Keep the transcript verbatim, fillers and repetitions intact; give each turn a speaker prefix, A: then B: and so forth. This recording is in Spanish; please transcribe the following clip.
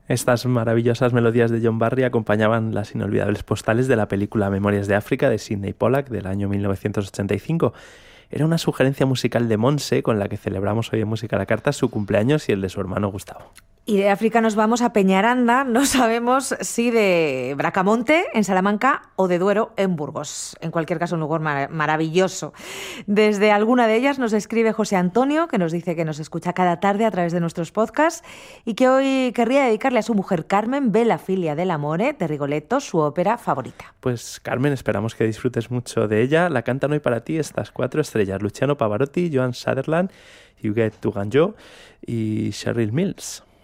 A: Estas maravillosas melodías de John Barry acompañaban las inolvidables postales de la película Memorias de África de Sidney Pollack del año mil novecientos ochenta y cinco. Era una sugerencia musical de Monse con la que celebramos hoy en Música a la Carta su cumpleaños y el de su hermano Gustavo.
B: Y de África nos vamos a Peñaranda, no sabemos si de Bracamonte, en Salamanca, o de Duero, en Burgos. En cualquier caso, un lugar mar- maravilloso. Desde alguna de ellas nos escribe José Antonio, que nos dice que nos escucha cada tarde a través de nuestros podcasts y que hoy querría dedicarle a su mujer Carmen, Bella Filia dell'amore, de Rigoletto, su ópera favorita.
A: Pues Carmen, esperamos que disfrutes mucho de ella. La cantan hoy para ti estas cuatro estrellas: Luciano Pavarotti, Joan Sutherland, Huguette Tourangeau y Cheryl Mills.